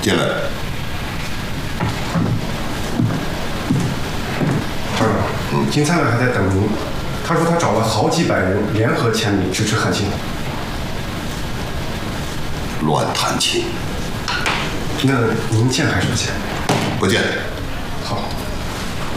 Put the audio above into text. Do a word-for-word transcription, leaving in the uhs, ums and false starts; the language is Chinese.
进来。 团长，嗯，金灿亮还在等您。他说他找了好几百人联合签名支持韩信。 乱弹琴。 那您见还是不见？ 不见。